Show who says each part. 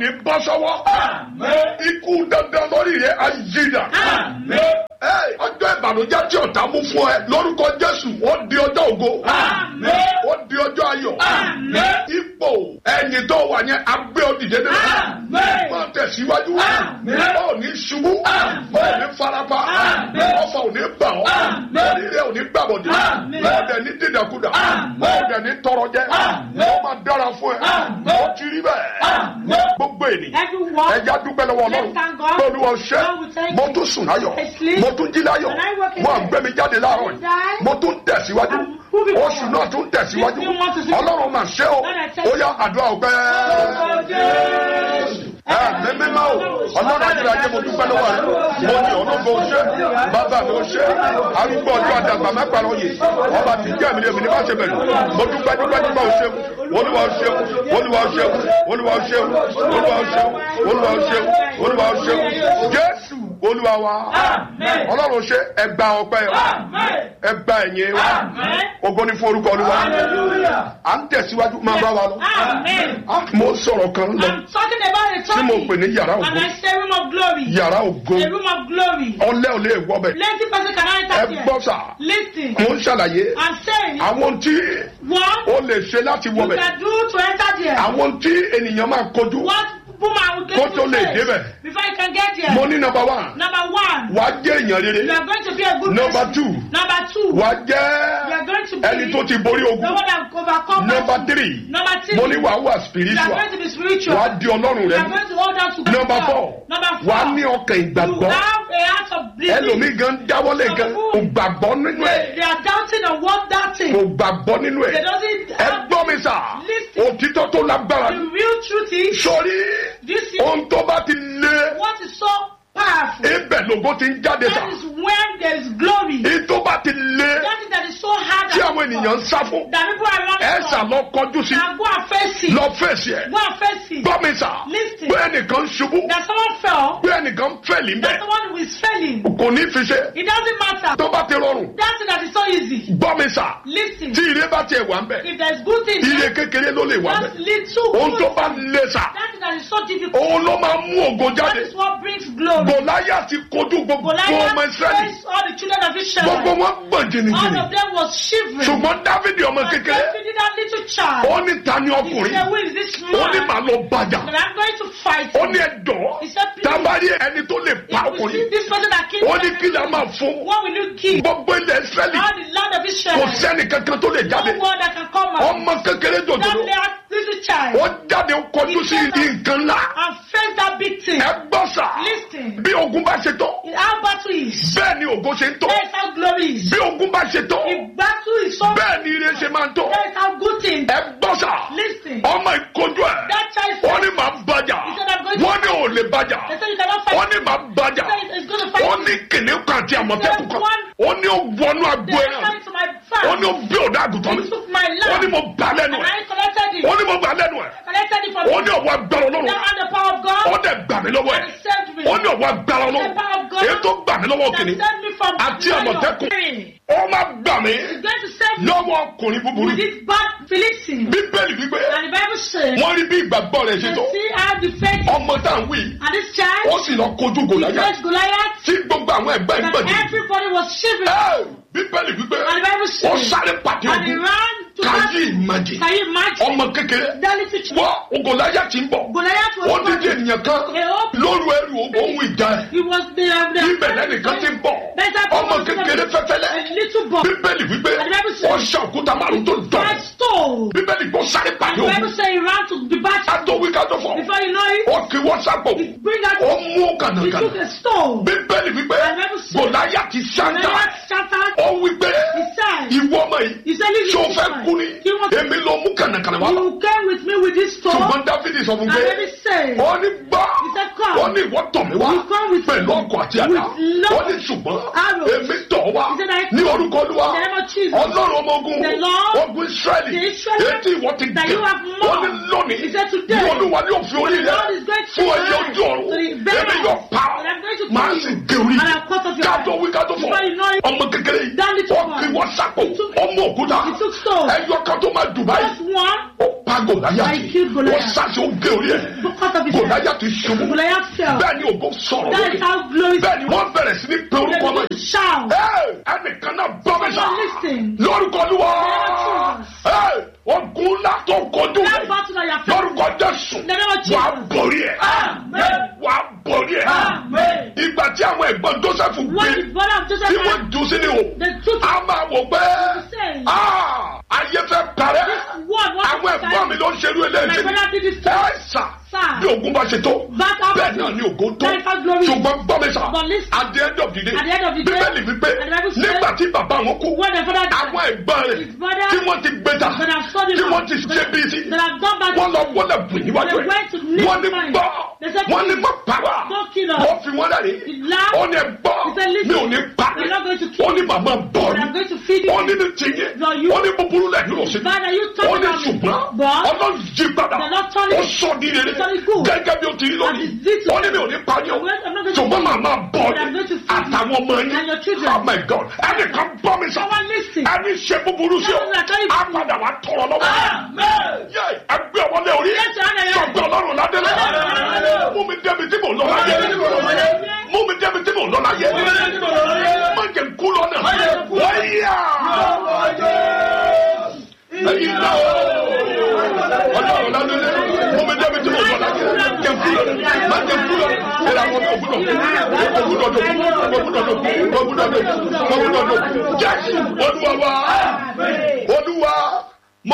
Speaker 1: ní bọ́ sọ́wọ́. Ikú dandan lórí rẹ̀ á yí dà. Ọjọ́ ìbànújẹ́ tí ọ̀tá mú fún ẹ lórúkọ Jésù ó di ọjọ́ ògo. Ó di ọjọ́ ayọ̀. Ipò ẹ̀yìn tó wà yẹn agbé òdìdé dé. Máa tẹ̀síwájú. Ó ní ṣubú. Ó ní farapa. Ọfà ò ní bà ọ́. Orí rẹ̀ ò ní gbàbọ̀dé. Ó dẹ̀ ní dídàkudà. Ó dẹ̀ ní tọrọ jẹ. Ó máa dára fún ẹ. Ó ti rí bẹ́ẹ̀. Gbogbo ènìyàn. Ẹja dúpẹ́ lọ́wọ́ Ọlọ́run. Olúwa ṣé. Mo tún sùn láyọ̀. Mo tún jí láyọ̀. Mo àgbẹ̀mí jáde láàárọ̀ yìí. Mo tún tẹ̀síwájú. Oṣù náà tún tẹ̀síwájú. Ọlọ́run máa ṣe o. Ó yá àdúrà ọpẹ́. Mímí máa o. Ọlọ́run àti ajé mo dúpẹ́ lọ́wọ́ rẹ̀. Mo ní ọlọ́gbọ́ oṣé. Bàbá mi oṣé. Arúgbó ọjọ́ àdàgbà mẹ́pàá yìí. Ọba tí jẹ́ mi ní èmi ní bá ṣe bẹ̀rù. Mo dúpẹ́ oṣé. Olúwa oṣé. Olúwa oṣé. Olúwa oṣé. Olúwa oṣé. Olúwa oṣé. Olúwa oṣé. Jésù Olúwa wa. Ọlọ́run ṣe ẹgbà ọpẹ́ ẹgbà ẹ̀yìn wa. Ògo ni fún orúkọ Olúwa. À ń tẹ̀síwájú máa bá wa lọ. Mo sọ̀rọ̀ kan lọ. Tí mo pè ní yàrá ògo. Yàrá ògo. Ọlẹ́ ò lè wọ bẹ̀. Ẹ gbọ́ sà. Mo ń ṣàlàyé. Àwọn tí ó lè ṣe láti wọ bẹ̀. Àwọn tí ènìyàn máa kojú. Kó tó lè débẹ̀.
Speaker 2: Before you can get here.
Speaker 1: Mo ní number one. Wàá jẹ́ èèyàn rere.
Speaker 2: You are going to be a good
Speaker 1: number
Speaker 2: person. Number two.
Speaker 1: Wàá
Speaker 2: You are going to
Speaker 1: jẹ́
Speaker 2: be
Speaker 1: ẹni tó ti borí ogun.
Speaker 2: the one that overcome.
Speaker 1: Number three. Mo ní wàá wà
Speaker 2: You are
Speaker 1: spiritual.
Speaker 2: going to be spiritual.
Speaker 1: Wàá di Ọlọ́run
Speaker 2: You
Speaker 1: rẹ.
Speaker 2: are going to hold on to God.
Speaker 1: Number four. Wàá ní ọkàn
Speaker 2: You
Speaker 1: ìgbàgbọ́.
Speaker 2: have a heart of belief.
Speaker 1: Ẹlòmíì gan dáwọ́lé gan kò gbàgbọ́ nínú ẹ̀.
Speaker 2: They are doubting on what doubting.
Speaker 1: Kò gbàgbọ́ nínú
Speaker 2: They
Speaker 1: ẹ̀.
Speaker 2: doesn't
Speaker 1: Ẹ
Speaker 2: have
Speaker 1: gbọ́ mi sà.
Speaker 2: Listen.
Speaker 1: Òtítọ́ tó lágbára.
Speaker 2: The real truth is
Speaker 1: Sórí
Speaker 2: this is
Speaker 1: ohun tó bá ti lé.
Speaker 2: what is so powerful.
Speaker 1: Ibẹ̀ lògo ti ń jáde sà.
Speaker 2: That is when there is glory.
Speaker 1: Ètò bá ti lé.
Speaker 2: That is that is so hard.
Speaker 1: Tí àwọn ènìyàn ń sá fún.
Speaker 2: That people are running
Speaker 1: Ẹ sà
Speaker 2: from.
Speaker 1: lọ kọjú sí.
Speaker 2: Now go and face it.
Speaker 1: Lọ fèsì ẹ̀.
Speaker 2: Go and face it.
Speaker 1: Gbọ́ mi sà.
Speaker 2: Listen.
Speaker 1: Pé ẹnìkan ṣubú.
Speaker 2: That someone fell.
Speaker 1: Pé ẹnìkan fẹ̀lì ń
Speaker 2: That
Speaker 1: bẹ̀.
Speaker 2: someone who is failing.
Speaker 1: Kò ní fi ṣe.
Speaker 2: It doesn't matter.
Speaker 1: Tó bá ti rọrùn.
Speaker 2: That thing that is so easy.
Speaker 1: Gbọ́ mi sà.
Speaker 2: Listen.
Speaker 1: Tí ire bá tiẹ̀ wà ń bẹ̀.
Speaker 2: If there is good thing,
Speaker 1: Ire kékeré ló lè wà ń
Speaker 2: just
Speaker 1: bẹ̀.
Speaker 2: little
Speaker 1: Ohun tó
Speaker 2: good.
Speaker 1: bá lé sà.
Speaker 2: That thing that is so difficult.
Speaker 1: Òun ló máa mú ògo
Speaker 2: That
Speaker 1: jáde.
Speaker 2: is what brings glory.
Speaker 1: Gòláyà ti kojú gbogbo ọmọ
Speaker 2: Goliath
Speaker 1: Ísírẹ́lì.
Speaker 2: faced all the children of Israel.
Speaker 1: Gbogbo wọn gbọ̀n
Speaker 2: All
Speaker 1: jìnnìjìnnì.
Speaker 2: of them was shivering.
Speaker 1: Ṣùgbọ́n Dáfídì ọmọ
Speaker 2: And
Speaker 1: kékeré.
Speaker 2: David, that little child,
Speaker 1: Ó ní ta ni
Speaker 2: he
Speaker 1: ọkùnrin.
Speaker 2: said, who is this
Speaker 1: Ó ní
Speaker 2: man?
Speaker 1: màá lọ bàjà.
Speaker 2: But I'm going to fight
Speaker 1: Ó
Speaker 2: him.
Speaker 1: ní ẹ̀dọ́.
Speaker 2: He said, please,
Speaker 1: Tábàárí ẹni tó lè pa
Speaker 2: if you see
Speaker 1: ọkùnrin.
Speaker 2: this person that killed
Speaker 1: Ó ní kí la
Speaker 2: everything,
Speaker 1: máa fún.
Speaker 2: what will you give?
Speaker 1: Gbogbo ilẹ̀ Ísírẹ́lì.
Speaker 2: All the land of
Speaker 1: Kò
Speaker 2: Israel.
Speaker 1: sẹ́ni kankan tó lè jáde.
Speaker 2: No one that can come out.
Speaker 1: Ọmọ kékeré
Speaker 2: That
Speaker 1: jòjòló.
Speaker 2: little child
Speaker 1: Ó jáde ó kọjú sí nǹkan ńlá.
Speaker 2: and face that big thing.
Speaker 1: Ẹ gbọ́ sà.
Speaker 2: Listen.
Speaker 1: Bí ogun bá ṣe tán.
Speaker 2: How battle is.
Speaker 1: Bẹ́ẹ̀ ni ògo ṣe ń tán.
Speaker 2: That is how glory is.
Speaker 1: Bí ogun bá ṣe tán.
Speaker 2: If battle is so,
Speaker 1: Bẹ́ẹ̀ ni ire ṣe máa ń tán.
Speaker 2: that is how good thing.
Speaker 1: Ẹ gbọ́ sà.
Speaker 2: Listen.
Speaker 1: Ọmọ ìkojú ẹ̀.
Speaker 2: That child
Speaker 1: Wọ́n ní
Speaker 2: said,
Speaker 1: màá bàjà.
Speaker 2: He said, I'm going to-
Speaker 1: Wọ́n ní ò lè bàjà.
Speaker 2: they said you cannot fight.
Speaker 1: Wọ́n ní màá bàjà.
Speaker 2: He said it's going to fight.
Speaker 1: Wọ́n ní kìnìún kan àti àmọ̀tẹ́kùn kan. Ó ní ó wọnú
Speaker 2: They
Speaker 1: agbo ẹran.
Speaker 2: entered into my
Speaker 1: Ó
Speaker 2: farm.
Speaker 1: ní ó bí ọ̀dà àgùntàn mi.
Speaker 2: He took my
Speaker 1: Ó ní
Speaker 2: land.
Speaker 1: mo gbà lẹ́nu
Speaker 2: And
Speaker 1: ẹ̀.
Speaker 2: I collected it.
Speaker 1: Ó ní mo gbà lẹ́nu ẹ̀.
Speaker 2: Collected it from
Speaker 1: Ó ní ọ̀wọ́ agbára Ọlọ́run.
Speaker 2: Now and the power of God.
Speaker 1: Ó dẹ̀ gbà mí lọ́wọ́ ẹ̀.
Speaker 2: And he saved me.
Speaker 1: Ó ní ọ̀wọ́ agbára Ọlọ́run.
Speaker 2: The power of God.
Speaker 1: Èyí tó gbà mí lọ́wọ́
Speaker 2: That
Speaker 1: kìnìún.
Speaker 2: saved me from
Speaker 1: Àti
Speaker 2: the
Speaker 1: àmọ̀tẹ́kùn.
Speaker 2: lion.
Speaker 1: Ó máa gbà mí
Speaker 2: He's going to save me
Speaker 1: lọ́wọ́ ọkùnrin búburú.
Speaker 2: with this bad Philistine.
Speaker 1: Bíbélì wípé
Speaker 2: And the Bible says,
Speaker 1: wọ́n rí bí ìgbàgbọ́ rẹ̀ ṣe
Speaker 2: you
Speaker 1: tó.
Speaker 2: see how the faith
Speaker 1: Ọmọ tá à ń wí.
Speaker 2: and this child,
Speaker 1: Ó sì lọ kojú
Speaker 2: he
Speaker 1: Gòláyà.
Speaker 2: faced Goliath,
Speaker 1: Tí gbogbo àwọn ẹgbẹ́ ń
Speaker 2: and
Speaker 1: gbẹ̀jì.
Speaker 2: everybody was shivering.
Speaker 1: Bíbélì wípé
Speaker 2: And the Bible
Speaker 1: ó
Speaker 2: says,
Speaker 1: sáré pàdé
Speaker 2: and he
Speaker 1: ogun.
Speaker 2: ran to
Speaker 1: Can
Speaker 2: battle.
Speaker 1: you imagine?
Speaker 2: Can you imagine?
Speaker 1: Ọmọ kékeré.
Speaker 2: That little child.
Speaker 1: Wọ́n Gòláyà ti ń bọ̀.
Speaker 2: Goliath was
Speaker 1: Ó dídí
Speaker 2: coming.
Speaker 1: ènìyàn kan lóru ẹrù ohun ìjà ẹ̀.
Speaker 2: He was the
Speaker 1: Ibẹ̀ lẹ́nìkan ti ń bọ̀. Ọmọ kékeré fẹ́fẹ́lẹ́.
Speaker 2: a little boy.
Speaker 1: Bíbélì wípé ó ṣe òkúta márùn-ún tó dọ̀.
Speaker 2: Five stone.
Speaker 1: Bíbélì gbọ́ sáré pàdé
Speaker 2: The Bible
Speaker 1: ogun.
Speaker 2: says he ran to the battle.
Speaker 1: Kátó wí kátó fọ̀.
Speaker 2: Before you know it,
Speaker 1: Ó kí wọ́n sápò.
Speaker 2: he bring out,
Speaker 1: Ó mú
Speaker 2: he
Speaker 1: kànàkànà.
Speaker 2: took a stone.
Speaker 1: Bíbélì wípé Gòláyà ti ṣáńtà.
Speaker 2: Goliath shattered.
Speaker 1: Ó wípé
Speaker 2: He said,
Speaker 1: ìwọ ọmọ yìí.
Speaker 2: he said,
Speaker 1: Ṣé o
Speaker 2: listen,
Speaker 1: fẹ́ kú ni? Èmi ló mú kànàkànà wá lọ.
Speaker 2: you came with me with this stone.
Speaker 1: Ṣùgbọ́n Dáfídì sọ fún
Speaker 2: And
Speaker 1: pé
Speaker 2: David said,
Speaker 1: ó ní gbọ́.
Speaker 2: he said, come.
Speaker 1: Ó ní ìwọ tọ̀ mí wá
Speaker 2: You come with
Speaker 1: pẹ̀lú ọkọ̀ àti àdá.
Speaker 2: with love.
Speaker 1: Ó ní ṣùgbọ́n
Speaker 2: Arrows.
Speaker 1: èmi tọ̀ wá
Speaker 2: He said, I
Speaker 1: ní orúkọ Olúwa.
Speaker 2: in the name of Jesus.
Speaker 1: Ọlọ́run ọmọ ogun.
Speaker 2: The Lord,
Speaker 1: Ogun Ísírẹ́lì.
Speaker 2: the Israelites
Speaker 1: Etí ìwọ ti
Speaker 2: that
Speaker 1: dẹ̀.
Speaker 2: you have
Speaker 1: Ó
Speaker 2: known.
Speaker 1: ní lónìí.
Speaker 2: He said, today,
Speaker 1: Ní Olúwa ní òfin orí
Speaker 2: the
Speaker 1: rẹ̀.
Speaker 2: Lord is going to
Speaker 1: Fún ẹyẹ
Speaker 2: rise
Speaker 1: ojú ọ̀run.
Speaker 2: to the very
Speaker 1: Èmi yóò pa ọ́.
Speaker 2: and I'm going to
Speaker 1: Màá
Speaker 2: kill
Speaker 1: sì
Speaker 2: you.
Speaker 1: gé orí.
Speaker 2: And I'll cut off your
Speaker 1: Kátó
Speaker 2: head.
Speaker 1: wí kátó fọ̀.
Speaker 2: Before you know it,
Speaker 1: Ọmọ kékeré yìí.
Speaker 2: that little
Speaker 1: Ó
Speaker 2: one,
Speaker 1: kí wọ́n sápò.
Speaker 2: he took-
Speaker 1: Ọmọ òkúta.
Speaker 2: he took stone.
Speaker 1: Ẹyọ kan tó máa dùn báyìí.
Speaker 2: Just one,
Speaker 1: Ó pa Gòláyátì ó ṣáṣe ó gé orí ẹ̀ Gòláyátì ṣubú bẹ́ẹ̀ ni ògo sọ̀rọ̀ lókè bẹ́ẹ̀ ni wọ́n bẹ̀rẹ̀ sí ní pe orúkọ náà ẹnìkan náà gbọ́ mi sá lórúkọ Olúwa ogun ńlá tó kojú rẹ̀ lórúkọ Jésù wà á borí ẹ̀ wà á borí ẹ̀ ìgbà tí àwọn ẹ̀gbọ́n Jósẹ́fù gbé tí wọ́n jù sí ní o a máa wò pé ayé fẹ́ parẹ́ àwọn ẹ̀gbọ́n mi ló ń ṣerú eléyìí ẹ̀sà bí ogun bá ṣe tó bẹ́ẹ̀ náà ni ogun tó ṣùgbọ́n gbọ́ mi sà at the end of the day Bíbélì wípé nígbà tí bàbá wọn kú àwọn ẹ̀gbọ́n rẹ̀ tí wọ́n ti gbé ta tí wọ́n ti ṣe bí sí wọ́n lọ wọlé bù níwájú ẹ̀ wọ́n ní gbọ́ wọ́n ní gbọ́ pàwọ́ wọ́n fi wọ́n lẹ́rìí ó ní gbọ́ mi ò ní pa ó ní màmá bọ̀ ní ó ní ní tiyín ó ní búburú lẹ́yìn òsì ó ní ṣùgbọ́n Ọlọ́run jí padà ó sọ ní rere gẹ́gẹ́ bí o ti rí lónìí ó ní mi ò ní pa ní o ṣùgbọ́n màmá bọ̀ ní àtàwọn ọmọ yín oh my God ẹnìkan bọ́ mi sọ ẹni ṣe búburú sí ọ á padà wá tọrọ lọ́wọ́ ẹgbẹ́ ọmọlé orí sọgbẹ́ Ọlọ́run ládélé mú mi débi tí mò ń lọ láyé mú mi débi tí mò ń lọ láyé má jẹ́ nkú lọ́nà wáyà ẹ̀yin náà Ọlọ́run ládélé mú mi débi tí mò ń lọ láyé jẹ́ nkú lọ́nà má jẹ́ nkú lọ́nà ẹ̀rọ àwọn ògùdọ̀ Jésù Olúwa wa